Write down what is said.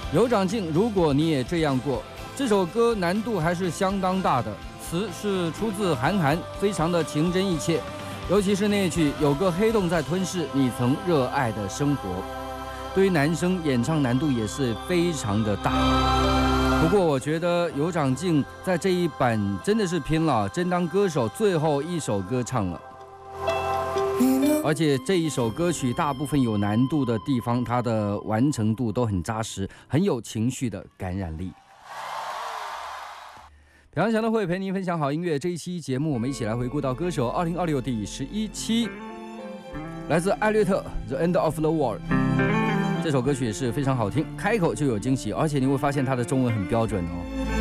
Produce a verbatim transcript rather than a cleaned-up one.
有长进，如果你也这样过。这首歌难度还是相当大的，词是出自韩寒，非常的情真意切，尤其是那一句有个黑洞在吞噬你曾热爱的生活，对于男生演唱难度也是非常的大。不过我觉得有长进在这一版真的是拼了，真当歌手最后一首歌唱了。而且这一首歌曲大部分有难度的地方，它的完成度都很扎实，很有情绪的感染力。平安祥的会陪您分享好音乐，这一期节目我们一起来回顾到歌手二零二六第十一期，来自艾略特《The End of the World》。这首歌曲也是非常好听，开口就有惊喜，而且你会发现它的中文很标准哦。